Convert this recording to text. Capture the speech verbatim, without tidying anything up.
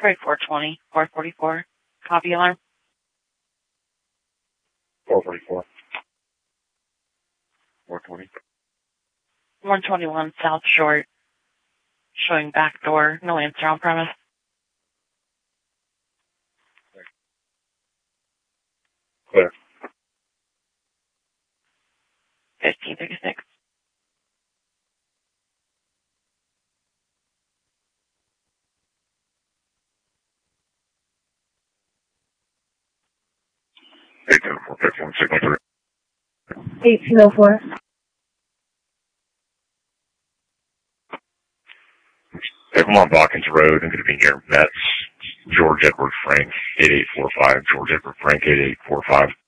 Detroit four twenty, four forty-four. Copy alarm. four forty-four. four twenty. one twenty-one South Short. Showing back door. No answer on premise. Clear. fifteen thirty-six. eighteen oh four, fifty-one, signal three. eighteen oh four. If I'm on Watkins Road, I'm going to be near Metz, George Edward Frank, eight eight four five, George Edward Frank, eight eight four five.